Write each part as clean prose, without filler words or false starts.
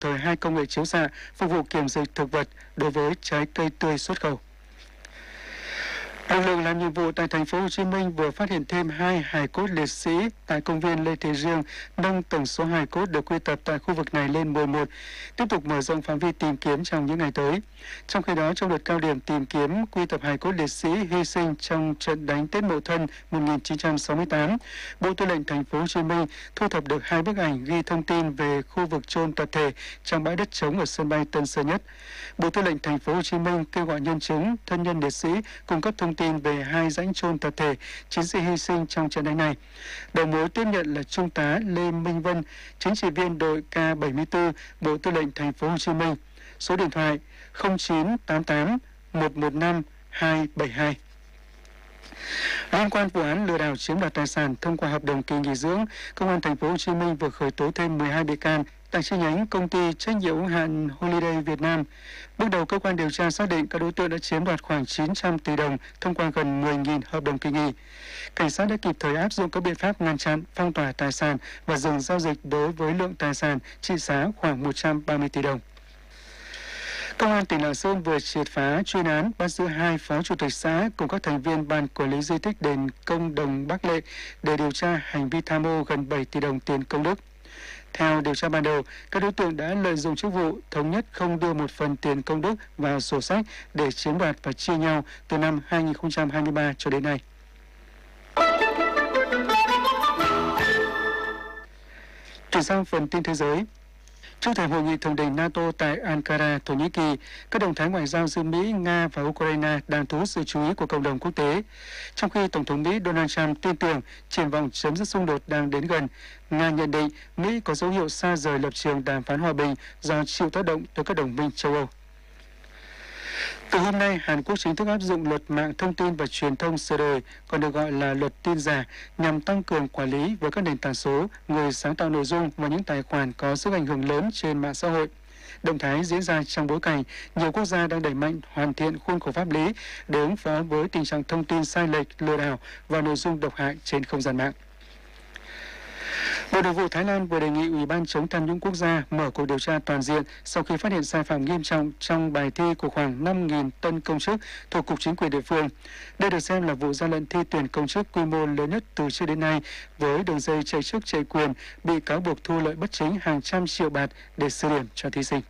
thời 2 công nghệ chiếu xạ phục vụ kiểm dịch thực vật đối với trái cây tươi xuất khẩu. Lực lượng làm nhiệm vụ tại thành phố Hồ Chí Minh vừa phát hiện thêm 2 hài cốt liệt sĩ tại công viên Lê Thị Riêng, nâng tổng số hài cốt được quy tập tại khu vực này lên 11, tiếp tục mở rộng phạm vi tìm kiếm trong những ngày tới. Trong khi đó, trong đợt cao điểm tìm kiếm quy tập hài cốt liệt sĩ hy sinh trong trận đánh Tết Mậu Thân 1968, Bộ Tư lệnh thành phố Hồ Chí Minh thu thập được 2 bức ảnh ghi thông tin về khu vực chôn tập thể trong bãi đất trống ở sân bay Tân Sơn Nhất. Bộ Tư lệnh thành phố Hồ Chí Minh kêu gọi nhân chứng, thân nhân liệt sĩ cung cấp thông tin về 2 rãnh chôn tập thể chiến sĩ hy sinh trong trận đánh này. Đầu mối tiếp nhận là Trung tá Lê Minh Vân, chính trị viên đội K74, Bộ Tư lệnh thành phố Hồ Chí Minh. Số điện thoại 0988 115 272. Liên quan vụ án lừa đảo chiếm đoạt tài sản thông qua hợp đồng kỳ nghỉ dưỡng, Công an thành phố Hồ Chí Minh vừa khởi tố thêm 12 bị can tại chi nhánh công ty trách nhiệm hữu hạn Holiday Việt Nam. Bước đầu, cơ quan điều tra xác định các đối tượng đã chiếm đoạt khoảng 900 tỷ đồng thông qua gần 10.000 hợp đồng kỳ nghỉ. Cảnh sát đã kịp thời áp dụng các biện pháp ngăn chặn, phong tỏa tài sản và dừng giao dịch đối với lượng tài sản trị giá khoảng 130 tỷ đồng. Công an tỉnh Lạng Sơn vừa triệt phá chuyên án bắt giữ 2 phó chủ tịch xã cùng các thành viên ban quản lý di tích đền Công Đồng Bắc Lệ để điều tra hành vi tham ô gần 7 tỷ đồng tiền công đức. Theo điều tra ban đầu, các đối tượng đã lợi dụng chức vụ thống nhất không đưa một phần tiền công đức vào sổ sách để chiếm đoạt và chia nhau từ năm 2023 cho đến nay. Chuyển sang phần tin thế giới. Trong thềm hội nghị thượng đỉnh NATO tại Ankara, Thổ Nhĩ Kỳ, các động thái ngoại giao giữa Mỹ, Nga và Ukraine đang thu hút sự chú ý của cộng đồng quốc tế. Trong khi Tổng thống Mỹ Donald Trump tin tưởng triển vọng chấm dứt xung đột đang đến gần, Nga nhận định Mỹ có dấu hiệu xa rời lập trường đàm phán hòa bình do chịu tác động từ các đồng minh châu Âu. Từ hôm nay, Hàn Quốc chính thức áp dụng luật mạng thông tin và truyền thông sửa đổi, còn được gọi là luật tin giả, nhằm tăng cường quản lý với các nền tảng số, người sáng tạo nội dung và những tài khoản có sức ảnh hưởng lớn trên mạng xã hội. Động thái diễn ra trong bối cảnh nhiều quốc gia đang đẩy mạnh hoàn thiện khuôn khổ pháp lý để ứng phó với tình trạng thông tin sai lệch, lừa đảo và nội dung độc hại trên không gian mạng. Bộ Nội vụ Thái Lan vừa đề nghị Ủy ban chống tham nhũng quốc gia mở cuộc điều tra toàn diện sau khi phát hiện sai phạm nghiêm trọng trong bài thi của khoảng 5.000 tân công chức thuộc Cục Chính quyền địa phương. Đây được xem là vụ gian lận thi tuyển công chức quy mô lớn nhất từ trước đến nay, với đường dây chạy chức chạy quyền bị cáo buộc thu lợi bất chính hàng trăm triệu bạt để sửa điểm cho thí sinh.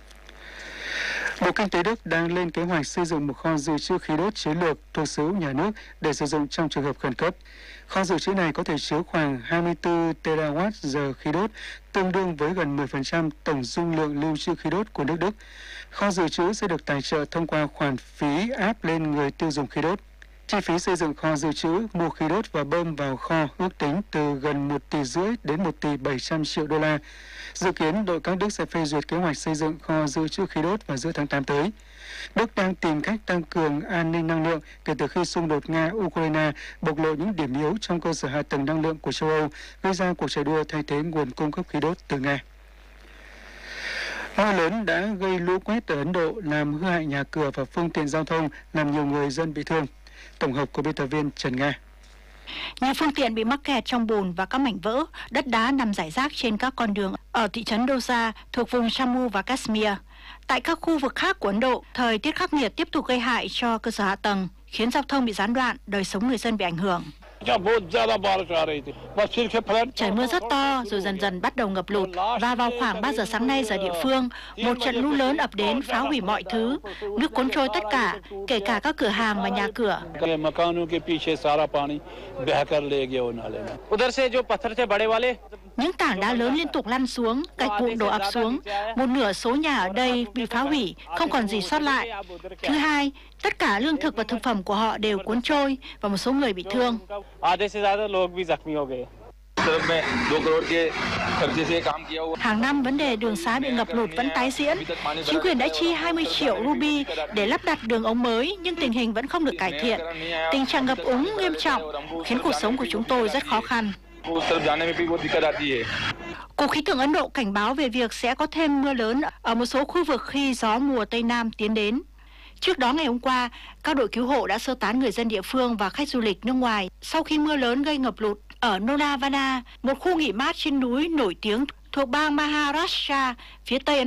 Bộ Kinh tế Đức đang lên kế hoạch xây dựng một kho dự trữ khí đốt chiến lược thuộc sở hữu nhà nước để sử dụng trong trường hợp khẩn cấp. Kho dự trữ này có thể chứa khoảng 24 terawatt-giờ khí đốt, tương đương với gần 10% tổng dung lượng lưu trữ khí đốt của nước Đức. Kho dự trữ sẽ được tài trợ thông qua khoản phí áp lên người tiêu dùng khí đốt. Chi phí xây dựng kho dự trữ, mua khí đốt và bơm vào kho ước tính từ gần 1,5 tỷ đến 1,7 tỷ triệu đô la. Dự kiến đội các Đức sẽ phê duyệt kế hoạch xây dựng kho dự trữ khí đốt vào giữa tháng 8 tới. Đức đang tìm cách tăng cường an ninh năng lượng kể từ khi xung đột Nga-Ukraine bộc lộ những điểm yếu trong cơ sở hạ tầng năng lượng của châu Âu, gây ra cuộc chạy đua thay thế nguồn cung cấp khí đốt từ Nga. Mưa lớn đã gây lũ quét ở Ấn Độ, làm hư hại nhà cửa và phương tiện giao thông, làm nhiều người dân bị thương. Tổng hợp của biên tập viên Trần Nga. Nhiều phương tiện bị mắc kẹt trong bùn và các mảnh vỡ, đất đá nằm rải rác trên các con đường ở thị trấn Dosa thuộc vùng Jammu và Kashmir. Tại các khu vực khác của Ấn Độ, thời tiết khắc nghiệt tiếp tục gây hại cho cơ sở hạ tầng, khiến giao thông bị gián đoạn, đời sống người dân bị ảnh hưởng. Trời mưa rất to rồi dần dần bắt đầu ngập lụt, và vào khoảng 3 giờ sáng nay giờ địa phương, một trận lũ lớn ập đến phá hủy mọi thứ, nước cuốn trôi tất cả, kể cả các cửa hàng và nhà cửa. Những tảng đá lớn liên tục lăn xuống, gạch vụn đổ ập xuống, một nửa số nhà ở đây bị phá hủy, không còn gì sót lại. Thứ hai, tất cả lương thực và thực phẩm của họ đều cuốn trôi và một số người bị thương. Hàng năm vấn đề đường xá bị ngập lụt vẫn tái diễn. Chính quyền đã chi 20 triệu ruby để lắp đặt đường ống mới, nhưng tình hình vẫn không được cải thiện. Tình trạng ngập úng nghiêm trọng khiến cuộc sống của chúng tôi rất khó khăn. Cục Khí tượng Ấn Độ cảnh báo về việc sẽ có thêm mưa lớn ở một số khu vực khi gió mùa Tây Nam tiến đến. Trước đó ngày hôm qua, các đội cứu hộ đã sơ tán người dân địa phương và khách du lịch nước ngoài sau khi mưa lớn gây ngập lụt ở Lonavala, một khu nghỉ mát trên núi nổi tiếng thuộc bang Maharashtra, phía Tây Ấn